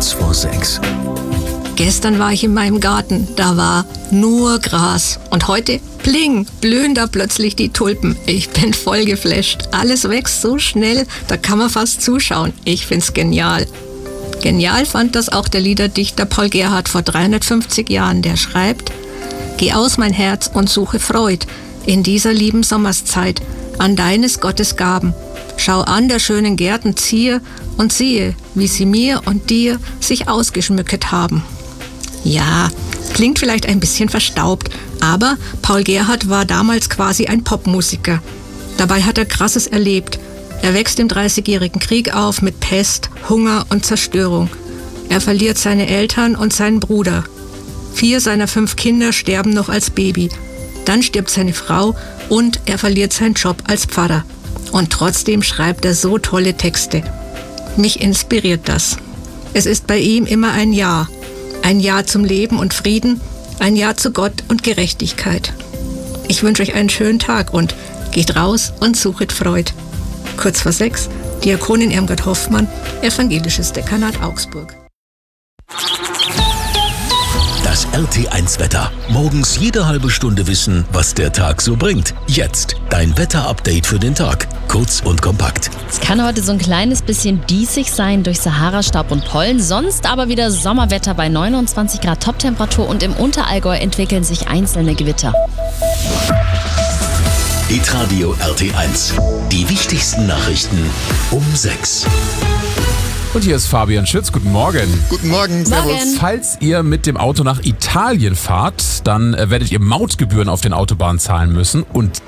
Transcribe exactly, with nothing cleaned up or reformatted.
Kurz vor sechs. Gestern war ich in meinem Garten, da war nur Gras. Und heute, pling, blühen da plötzlich die Tulpen. Ich bin voll geflasht. Alles wächst so schnell, da kann man fast zuschauen. Ich find's genial. Genial fand das auch der Liederdichter Paul Gerhardt vor dreihundertfünfzig Jahren, der schreibt: Geh aus, mein Herz, und suche Freud in dieser lieben Sommerszeit an deines Gottes Gaben. Schau an der schönen Gärten Zier und siehe, wie sie mir und dir sich ausgeschmücket haben. Ja, klingt vielleicht ein bisschen verstaubt, aber Paul Gerhardt war damals quasi ein Popmusiker. Dabei hat er Krasses erlebt. Er wächst im Dreißigjährigen Krieg auf mit Pest, Hunger und Zerstörung. Er verliert seine Eltern und seinen Bruder. Vier seiner fünf Kinder sterben noch als Baby. Dann stirbt seine Frau und er verliert seinen Job als Pfarrer. Und trotzdem schreibt er so tolle Texte. Mich inspiriert das. Es ist bei ihm immer ein Ja. Ein Ja zum Leben und Frieden, ein Ja zu Gott und Gerechtigkeit. Ich wünsche euch einen schönen Tag und geht raus und suchet Freud. Kurz vor sechs, Diakonin Irmgard Hoffmann, Evangelisches Dekanat Augsburg. Das R T eins Wetter. Morgens jede halbe Stunde wissen, was der Tag so bringt. Jetzt dein Wetterupdate für den Tag. Kurz und kompakt. Es kann heute so ein kleines bisschen diesig sein durch Sahara-Staub und Pollen. Sonst aber wieder Sommerwetter bei neunundzwanzig Grad Toptemperatur und im Unterallgäu entwickeln sich einzelne Gewitter. Hitradio R T eins. Die wichtigsten Nachrichten um sechs. Und hier ist Fabian Schütz. Guten Morgen. Guten Morgen, servus. Falls ihr mit dem Auto nach Italien fahrt, dann äh, werdet ihr Mautgebühren auf den Autobahnen zahlen müssen. Und